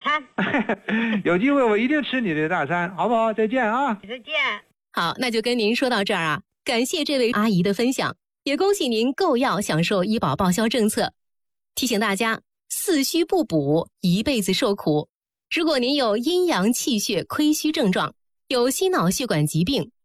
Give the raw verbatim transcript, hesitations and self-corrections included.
餐。 有机会我一定吃你的大餐，好不好？再见啊！ 再见。 好，那就跟您说到这儿啊，感谢这位阿姨的分享，也恭喜您购药享受医保报销政策。提醒大家，四虚不补，一辈子受苦。如果您有阴阳气血亏虚症状，有心脑血管疾病，